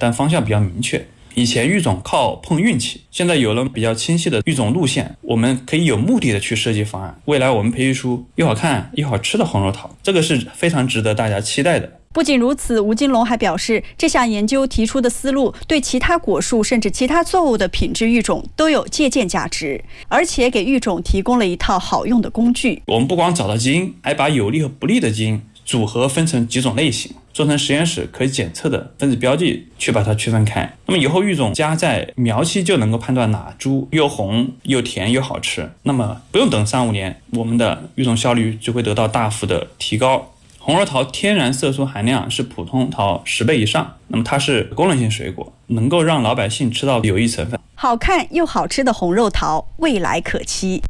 但方向比较明确。以前育种靠碰运气，现在有了比较清晰的育种路线，我们可以有目的的去设计方案。未来我们培育出又好看又好吃的红肉桃，这个是非常值得大家期待的。 不仅如此，吴金龙还表示，这项研究提出的思路对其他果树甚至其他作物的品质育种都有借鉴价值，而且给育种提供了一套好用的工具。 我们不光找到基因，还把有利和不利的基因组合分成几种类型，做成实验室可以检测的分子标记，去把它区分开。那么以后育种家在苗期就能够判断哪株又红又甜又好吃，那么不用等3-5年，我们的育种效率就会得到大幅的提高。红肉桃天然色素含量是普通桃10倍以上，那么它是功能性水果，能够让老百姓吃到有益成分。 好看又好吃的红肉桃，未来可期。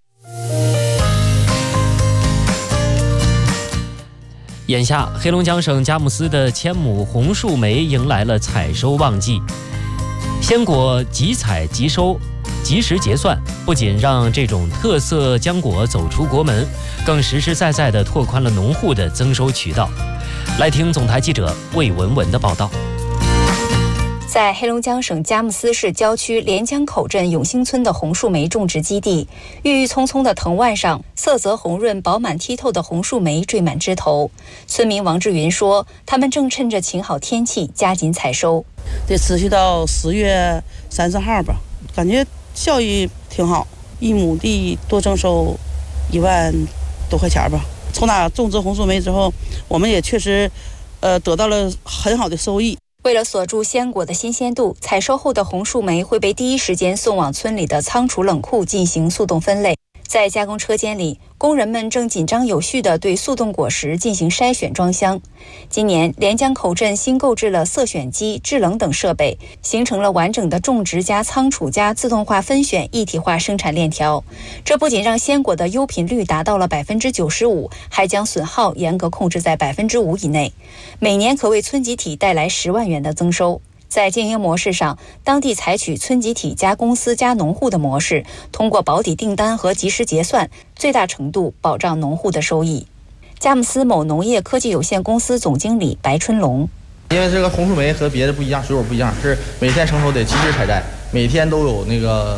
眼下，黑龙江省佳木斯的1000亩红树莓迎来了采收旺季，鲜果即采即收，及时结算，不仅让这种特色浆果走出国门，更实实在在地拓宽了农户的增收渠道。来听总台记者魏文文的报道。 在黑龙江省佳木斯市郊区连江口镇永兴村的红树莓种植基地，郁郁葱葱的藤蔓上，色泽红润、饱满剔透的红树莓缀满枝头。村民王志云说，他们正趁着晴好天气加紧采收， 得持续到10月30号吧，感觉效益挺好，1亩地多增收1万多块钱吧。从那种植红树莓之后，我们也确实得到了很好的收益。 为了锁住鲜果的新鲜度，采收后的红树莓会被第一时间送往村里的仓储冷库进行速冻分类。在加工车间里，工人们正紧张有序地对速冻果实进行筛选装箱。今年，连江口镇新购置了色选机、制冷等设备，形成了完整的种植加仓储加自动化分选一体化生产链条。这不仅让鲜果的优品率达到了95%，还将损耗严格控制在5%以内，每年可为村集体带来10万元的增收。在经营模式上，当地采取村集体加公司加农户的模式，通过保底订单和及时结算，最大程度保障农户的收益。佳木斯某农业科技有限公司总经理白春龙： 因为这个红树莓和别的不一样，水果不一样，是每天成熟得及时采摘，每天都有那个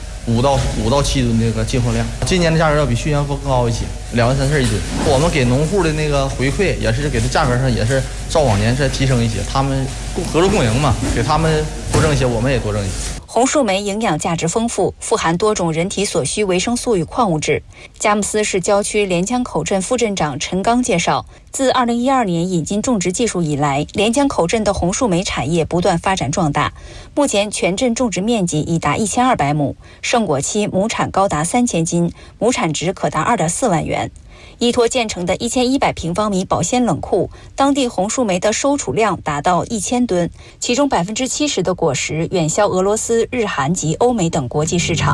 5到7吨那个进货量。今年的价格要比去年更高一些，2万3千1吨。我们给农户的那个回馈也是给他价格上也是照往年再提升一些，他们合作共赢嘛，给他们多挣一些，我们也多挣一些。 红树莓营养价值丰富，富含多种人体所需维生素与矿物质。佳木斯市郊区连江口镇副镇长陈刚介绍，自2012年引进种植技术以来，连江口镇的红树莓产业不断发展壮大。目前全镇种植面积已达1200亩，盛果期亩产高达3000斤，亩产值可达2.4万元。依托建成的1100平方米保鲜冷库，当地红树莓的收储量达到1000吨，其中70%的果实远销俄罗斯、日韩及欧美等国际市场。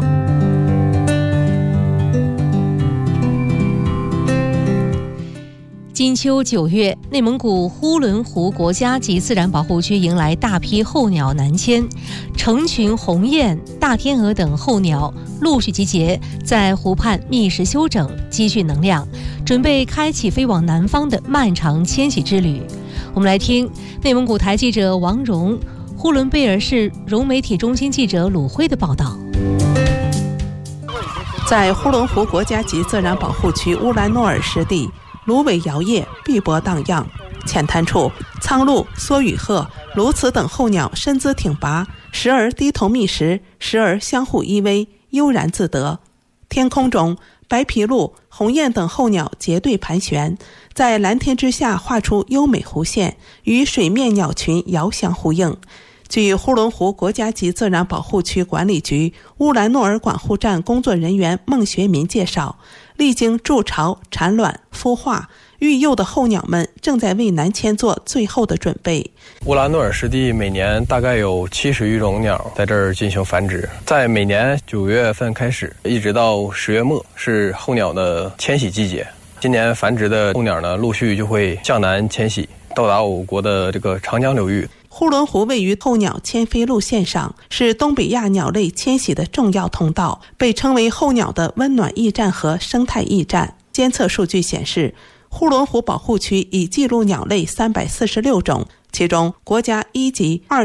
金秋9月，内蒙古呼伦湖国家级自然保护区迎来大批候鸟南迁，成群鸿雁、大天鹅等候鸟陆续集结在湖畔觅食休整，积蓄能量，准备开启飞往南方的漫长迁徙之旅。我们来听内蒙古台记者王荣、呼伦贝尔市融媒体中心记者鲁辉的报道。 在呼伦湖国家级自然保护区乌兰诺尔湿地，芦苇摇曳，碧波荡漾，浅滩处，苍鹭、梭羽鹤、鸬鹚等候鸟身姿挺拔，时而低头觅食，时而相互依偎，悠然自得。天空中，白皮鹭、鸿雁等候鸟结队盘旋，在蓝天之下画出优美弧线，与水面鸟群遥相呼应。据呼伦湖国家级自然保护区管理局乌兰诺尔管护站工作人员孟学民介绍，历经筑巢、产卵、孵化、育幼的候鸟们正在为南迁做最后的准备。 乌兰诺尔湿地每年大概有70余种鸟在这儿进行繁殖，在每年9月份开始，一直到10月末是候鸟的迁徙季节。今年繁殖的候鸟呢，陆续就会向南迁徙，到达我国的这个长江流域。 呼伦湖位于候鸟迁飞路线上，是东北亚鸟类迁徙的重要通道，被称为候鸟的温暖驿站和生态驿站。监测数据显示，呼伦湖保护区已记录鸟类346种，其中国家1级、2